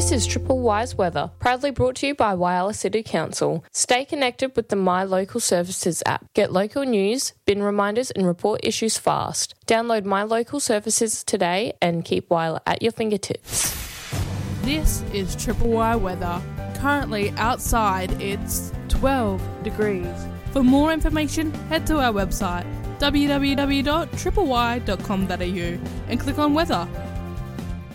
This is Triple Wise Weather, proudly brought to you by Whyalla City Council. Stay connected with the My Local Services app. Get local news, bin reminders and report issues fast. Download My Local Services today and keep Whyalla at your fingertips. This is Triple Y Weather. Currently outside it's 12 degrees. For more information, head to our website www.tripley.com.au and click on weather.